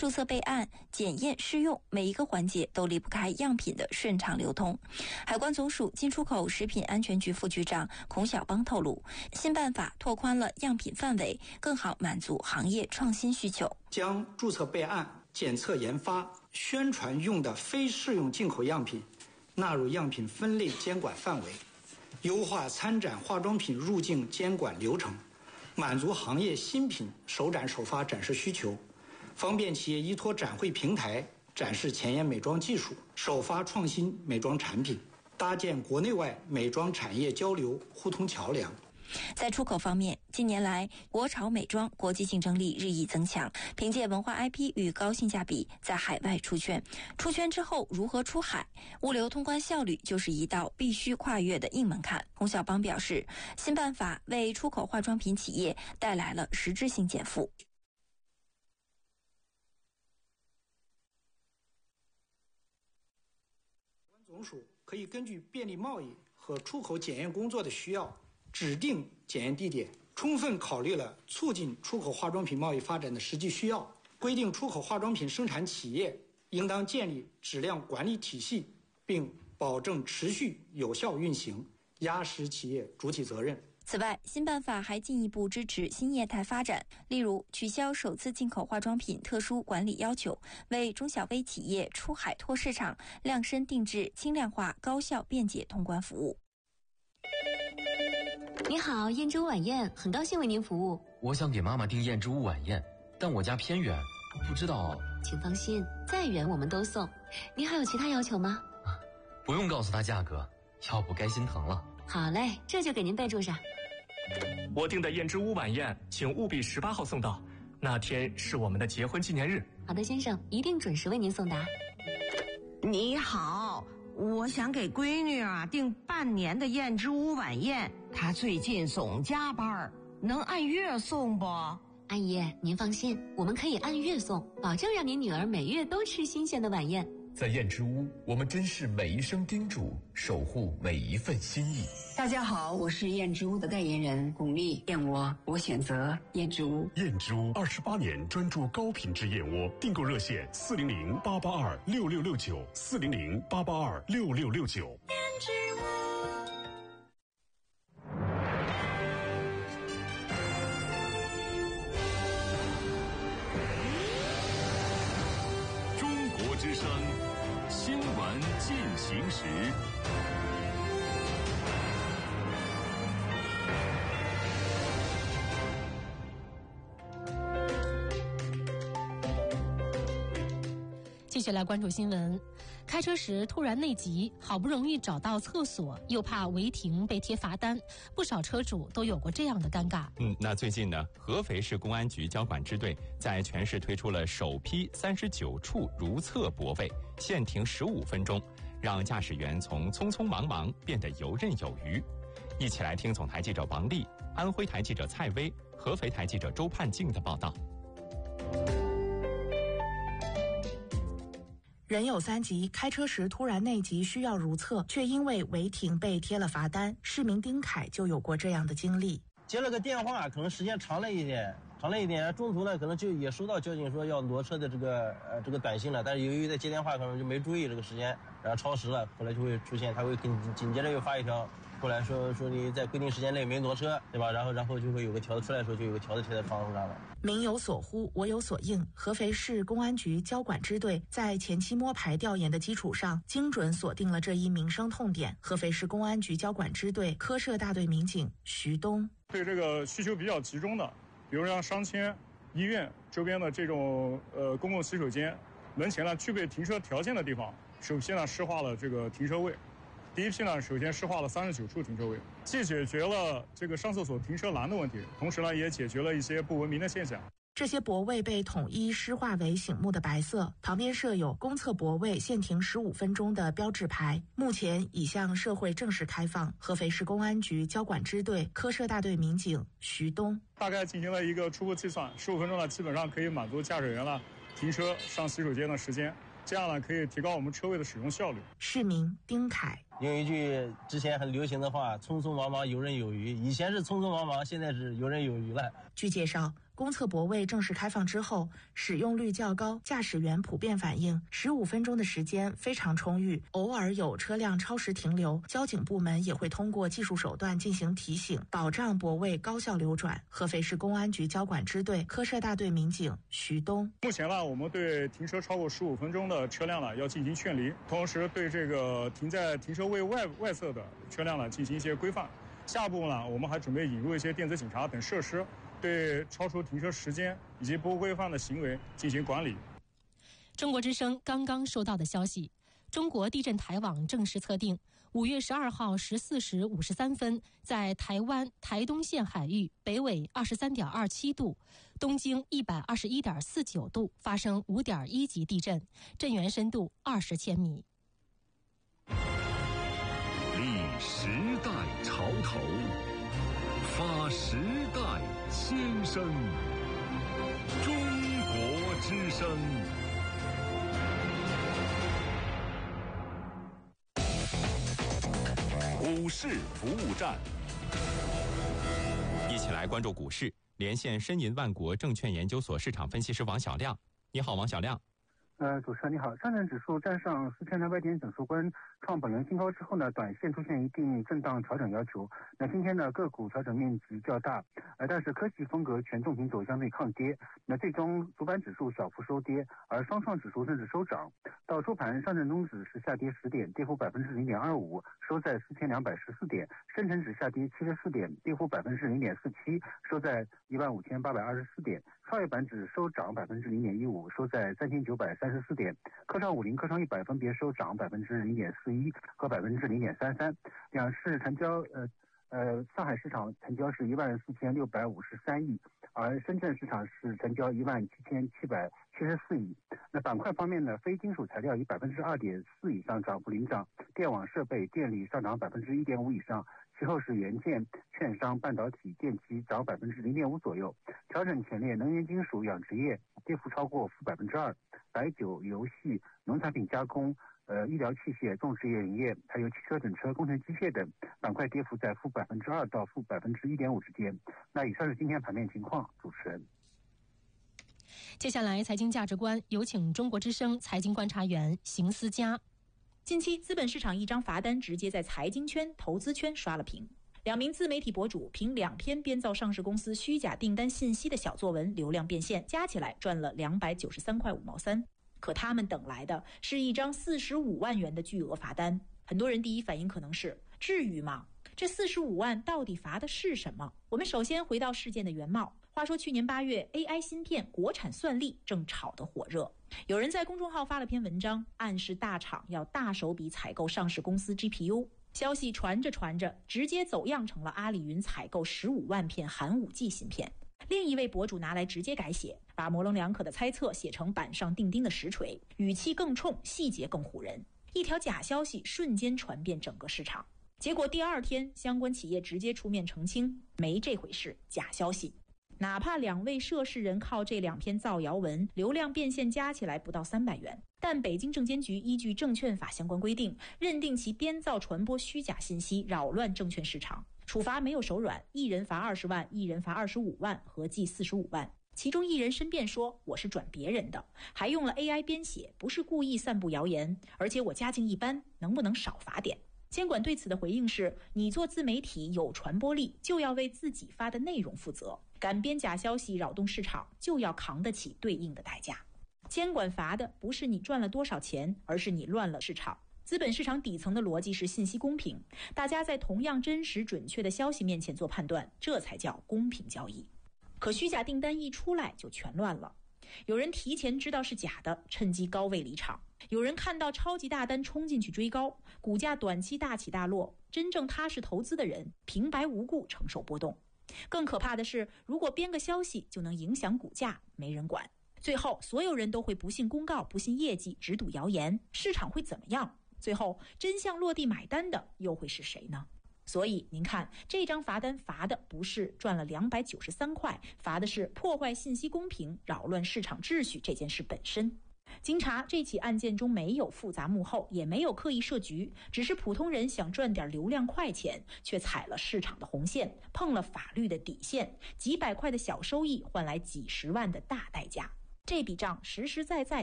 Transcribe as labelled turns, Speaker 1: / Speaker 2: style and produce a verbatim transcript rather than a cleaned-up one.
Speaker 1: 注册备案、检验试用，每一个环节都离不开样品的顺畅流通。海关总署进出口食品安全局副局长孔晓邦透露，新办法拓宽了样品范围，更好满足行业创新需求。
Speaker 2: 将注册备案、检测研发、宣传用的非适用进口样品纳入样品分类监管范围，优化参展化妆品入境监管流程，满足行业新品首展首发展示需求，方便企业依托展会平台展示前沿美妆技术，首发创新美妆产品，搭建国内外美妆产业交流互通桥梁。
Speaker 1: 在出口方面，近年来国潮美妆国际竞争力日益增强，凭借文化 I P 与高性价比在海外出圈。出圈之后如何出海？物流通关效率就是一道必须跨越的硬门槛。孔晓邦表示，新办法为出口化妆品企业带来了实质性减负。
Speaker 2: 总署可以根据便利贸易和出口检验工作的需要，指定检验地点，充分考虑了促进出口化妆品贸易发展的实际需要，规定出口化妆品生产企业应当建立质量管理体系，并保证持续有效运行，压实企业主体责任。
Speaker 1: 此外，新办法还进一步支持新业态发展，例如取消首次进口化妆品特殊管理要求，为中小微企业出海拓市场量身定制轻量化、高效便捷通关服务。
Speaker 3: 你好，燕之屋晚宴，很高兴为您服务。
Speaker 4: 我想给妈妈订燕之屋晚宴，但我家偏远，不知道。
Speaker 3: 请放心，再远我们都送。您还有其他要求吗？
Speaker 4: 啊，不用告诉她价格，要不该心疼了。
Speaker 3: 好嘞，这就给您备注上。
Speaker 5: 我订的燕之屋晚宴，请务必十八号送到，那天是我们的结婚纪念日。
Speaker 3: 好的，先生，一定准时为您送达。
Speaker 6: 你好，我想给闺女啊订半年的燕之屋晚宴，她最近总加班，能按月送不？
Speaker 3: 阿姨，您放心，我们可以按月送，保证让您女儿每月都吃新鲜的晚宴。
Speaker 7: 在燕之屋，我们珍视每一声叮嘱，守护每一份心意。
Speaker 8: 大家好，我是燕之屋的代言人巩俐，燕窝我选择燕之屋。
Speaker 7: 燕之屋二十八年专注高品质燕窝，订购热线四零零八八二六六六九四零零八八二六六六九。
Speaker 6: 燕之屋。
Speaker 9: 之声新闻进行时，
Speaker 10: 继续来关注新闻。开车时突然内急，好不容易找到厕所，又怕违停被贴罚单，不少车主都有过这样的尴尬。
Speaker 11: 嗯，那最近呢，合肥市公安局交管支队在全市推出了首批三十九处如厕泊位，限停十五分钟，让驾驶员从匆匆忙忙变得游刃有余。一起来听总台记者王丽、安徽台记者蔡薇、合肥台记者周盼静的报道。
Speaker 12: 人有三急，开车时突然内急需要如厕，却因为违停被贴了罚单。市民丁凯就有过这样的经历。
Speaker 13: 接了个电话，可能时间长了一点，长了一点，中途呢可能就也收到交警说要挪车的这个呃这个短信了，但是由于在接电话可能就没注意这个时间，然后超时了，后来就会出现，他会紧紧接着又发一条过来说说你在规定时间内没挪车，对吧？然后然后就会有个条子出来的时候，就有个条子贴在窗户上了。
Speaker 12: 民有所呼，我有所应。合肥市公安局交管支队在前期摸排调研的基础上，精准锁定了这一民生痛点。合肥市公安局交管支队科设大队民警徐东，
Speaker 14: 对这个需求比较集中的，比如像商圈、医院周边的这种呃公共洗手间门前呢具备停车条件的地方，首批呢施划了这个停车位。第一批呢，首先施划了三十九处停车位，既解决了这个上厕所停车难的问题，同时呢，也解决了一些不文明的现象。
Speaker 12: 这些泊位被统一施划为醒目的白色，旁边设有公厕泊位限停十五分钟的标志牌。目前已向社会正式开放。合肥市公安局交管支队科设大队民警徐东，
Speaker 14: 大概进行了一个初步计算，十五分钟呢，基本上可以满足驾驶员呢停车上洗手间的时间。这样呢，可以提高我们车位的使用效率。
Speaker 12: 市民丁凯
Speaker 13: 用一句之前很流行的话，匆匆忙忙游刃有余。以前是匆匆忙忙，现在是游刃有余了。
Speaker 12: 据介绍， 公测泊位正式开放之后，使用率较高，驾驶员普遍反映十五分钟的时间非常充裕，偶尔有车辆超时停留，交警部门也会通过技术手段进行提醒，保障泊位高效流转。合肥市公安局交管支队科摄大队民警徐东：
Speaker 14: 目前呢，我们对停车超过十五分钟的车辆呢要进行劝离，同时对这个停在停车位外外侧的车辆呢进行一些规范。下一步呢，我们还准备引入一些电子警察等设施，对超出停车时间以及不规范的行为进行管理。
Speaker 10: 中国之声刚刚收到的消息，中国地震台网正式测定，五月十二号十四时五十三分，在台湾台东县海域北纬二十三点二七度、东经一百二十一点四九度发生五点一级地震，震源深度二十千米。
Speaker 9: 立时代潮头，发时代先声。中国之声。
Speaker 7: 股市服务站，
Speaker 11: 一起来关注股市，连线申银万国证券研究所市场分析师王小亮。你好，王小亮。
Speaker 15: 呃，主持人你好，上证指数站上四千两百点整数关创本轮新高之后呢，短线出现一定震荡调整要求。那今天呢，个股调整面积较大，呃，但是科技风格权重品走相对抗跌。那最终主板指数小幅收跌，而双创指数甚至收涨。到收盘，上证综指是下跌十点，跌幅百分之零点二五，收在四千两百十四点；深成指下跌七十四点，跌幅百分之零点四七，收在一万五千八百二十四点。创业板指收涨百分之零点一五，收在三千九百三十四点。科创五零、科创一百分别收涨百分之零点四一和百分之零点三三。两市成交，呃呃，上海市场成交是一万四千六百五十三亿，而深圳市场是成交一万七千七百七十四亿。那板块方面呢，非金属材料以百分之二点四以上涨幅领涨，电网设备、电力上涨百分之一点五以上。其后是元件、券商、半导体、电机涨百分之零点五左右，调整前列能源金属、养殖业跌幅超过负百分之二，白酒、游戏、农产品加工、呃医疗器械、种植业营业，还有汽车整车、工程机械等板块跌幅在负百分之二到负百分之一点五之间。那以上是今天盘面情况，主持人。
Speaker 10: 接下来财经价值观，有请中国之声财经观察员邢思佳。
Speaker 16: 近期，资本市场一张罚单直接在财经圈、投资圈刷了屏。两名自媒体博主凭两篇编造上市公司虚假订单信息的小作文，流量变现，加起来赚了两百九十三块五毛三。可他们等来的是一张四十五万元的巨额罚单。很多人第一反应可能是：至于吗？这四十五万到底罚的是什么？我们首先回到事件的原貌。话说去年八月 A I 芯片国产算力正炒得火热，有人在公众号发了篇文章，暗示大厂要大手笔采购上市公司 G P U。 消息传着传着，直接走样成了阿里云采购十五万片寒武纪芯片。另一位博主拿来直接改写，把模棱两可的猜测写成板上钉钉的实锤，语气更冲，细节更唬人。一条假消息瞬间传遍整个市场，结果第二天相关企业直接出面澄清，没这回事，假消息。哪怕两位涉事人靠这两篇造谣文流量变现加起来不到三百元，但北京证监局依据证券法相关规定，认定其编造传播虚假信息，扰乱证券市场，处罚没有手软，一人罚二十万，一人罚二十五万，合计四十五万。其中一人申辩说，我是转别人的，还用了 A I 编写，不是故意散布谣言，而且我家境一般，能不能少罚点？监管对此的回应是，你做自媒体有传播力，就要为自己发的内容负责，敢编假消息扰动市场，就要扛得起对应的代价。监管罚的不是你赚了多少钱，而是你乱了市场。资本市场底层的逻辑是信息公平，大家在同样真实准确的消息面前做判断，这才叫公平交易。可虚假订单一出来就全乱了，有人提前知道是假的，趁机高位离场；有人看到超级大单冲进去追高，股价短期大起大落，真正踏实投资的人平白无故承受波动。更可怕的是，如果编个消息就能影响股价，没人管。最后所有人都会不信公告，不信业绩，只赌谣言，市场会怎么样？最后真相落地买单的又会是谁呢？所以您看，这张罚单罚的不是赚了两百九十三块，罚的是破坏信息公平、扰乱市场秩序这件事本身。 经查，这起案件中没有复杂幕后，也没有刻意设局，只是普通人想赚点流量快钱，却踩了市场的红线，碰了法律的底线，几百块的小收益换来几十万的大代价。这笔账实实在在